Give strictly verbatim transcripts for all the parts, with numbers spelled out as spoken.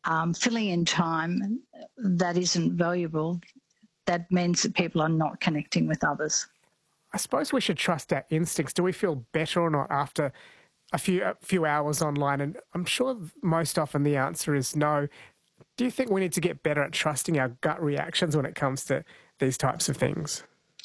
um, filling in time that isn't valuable, that means that people are not connecting with others. I suppose we should trust our instincts. Do we feel better or not after a few a few hours online? And I'm sure most often the answer is no. Do you think we need to get better at trusting our gut reactions when it comes to these types of things?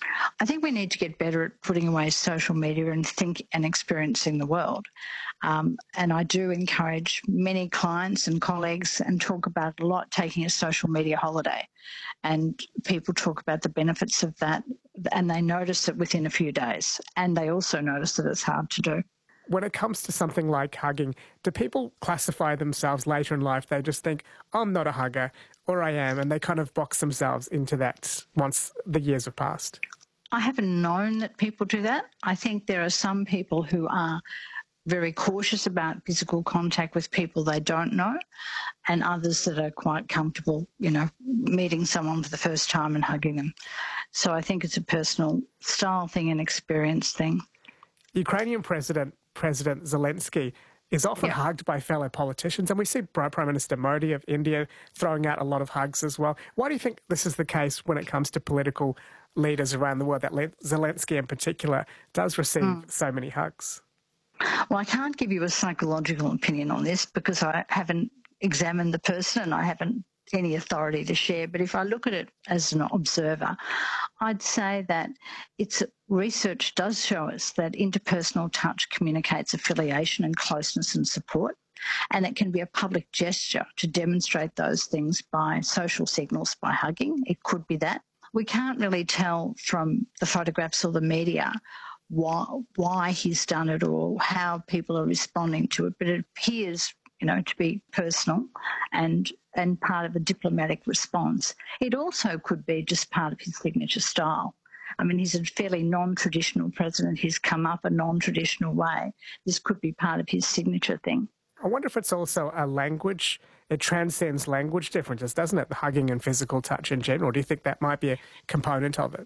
I think we need to get better at putting away social media and think and experiencing the world. Um, and I do encourage many clients and colleagues and talk about a lot taking a social media holiday. And people talk about the benefits of that, and they notice it within a few days. And they also notice that it's hard to do. When it comes to something like hugging, do people classify themselves later in life? They just think, I'm not a hugger, or I am, and they kind of box themselves into that once the years have passed. I haven't known that people do that. I think there are some people who are very cautious about physical contact with people they don't know, and others that are quite comfortable, you know, meeting someone for the first time and hugging them. So I think it's a personal style thing and experience thing. Ukrainian President President Zelensky is often yeah. hugged by fellow politicians, and we see Prime Minister Modi of India throwing out a lot of hugs as well. Why do you think this is the case when it comes to political leaders around the world, that Zelensky in particular does receive mm. so many hugs? Well, I can't give you a psychological opinion on this because I haven't examined the person and I haven't any authority to share. But if I look at it as an observer, I'd say that it's research does show us that interpersonal touch communicates affiliation and closeness and support, and it can be a public gesture to demonstrate those things by social signals, by hugging. It could be that. We can't really tell from the photographs or the media why, why he's done it or how people are responding to it, but it appears, you know, to be personal and and part of a diplomatic response. It also could be just part of his signature style. I mean, he's a fairly non-traditional president. He's come up a non-traditional way. This could be part of his signature thing. I wonder if it's also a language. It transcends language differences, doesn't it? The hugging and physical touch in general. Do you think that might be a component of it?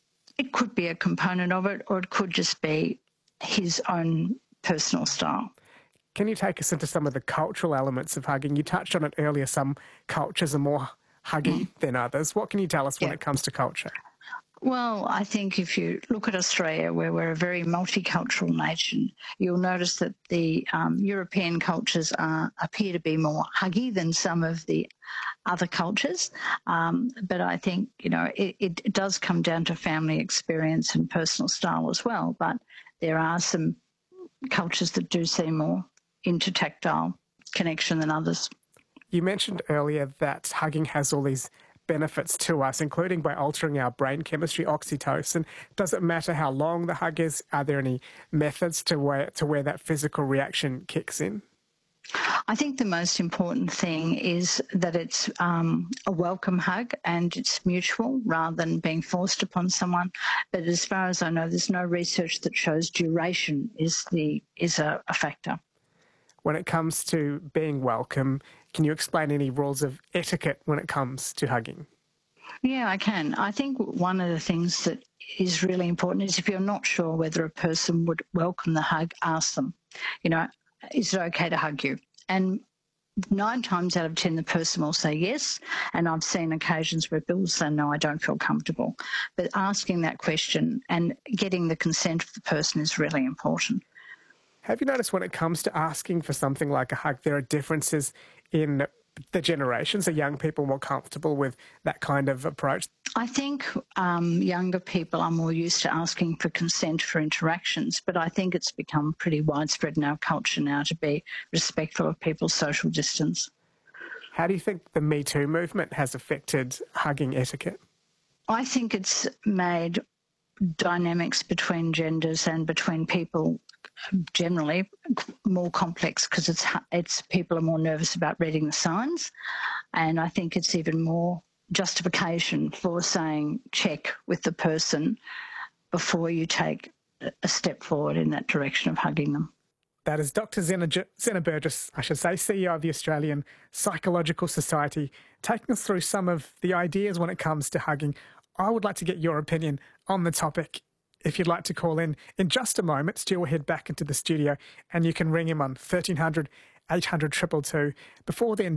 It could be a component of it, or it could just be his own personal style. Can you take us into some of the cultural elements of hugging? You touched on it earlier. Some cultures are more huggy mm. than others. What can you tell us when yeah. it comes to culture? Well, I think if you look at Australia, where we're a very multicultural nation, you'll notice that the um, European cultures are, appear to be more huggy than some of the other cultures. Um, but I think, you know, it, it does come down to family experience and personal style as well. But there are some cultures that do seem more into tactile connection than others. You mentioned earlier that hugging has all these benefits to us, including by altering our brain chemistry, oxytocin. Does it matter how long the hug is? Are there any methods to where, to where that physical reaction kicks in? I think the most important thing is that it's um, a welcome hug and it's mutual rather than being forced upon someone. But as far as I know, there's no research that shows duration is the is a, a factor. When it comes to being welcome, can you explain any rules of etiquette when it comes to hugging? Yeah, I can. I think one of the things that is really important is if you're not sure whether a person would welcome the hug, ask them, you know, is it okay to hug you? And nine times out of ten, the person will say yes. And I've seen occasions where people say, no, I don't feel comfortable. But asking that question and getting the consent of the person is really important. Have you noticed when it comes to asking for something like a hug, there are differences in the generations? Are young people more comfortable with that kind of approach? I think um, younger people are more used to asking for consent for interactions, but I think it's become pretty widespread in our culture now to be respectful of people's social distance. How do you think the Me Too movement has affected hugging etiquette? I think it's made dynamics between genders and between people generally more complex because it's it's people are more nervous about reading the signs, and I think it's even more justification for saying check with the person before you take a step forward in that direction of hugging them. That is Doctor Zena, Zena Burgess, I should say, C E O of the Australian Psychological Society, taking us through some of the ideas when it comes to hugging. I would like to get your opinion on the topic. If you'd like to call in in just a moment, Stu will head back into the studio and you can ring him on thirteen hundred, eight hundred, two two two. Before then,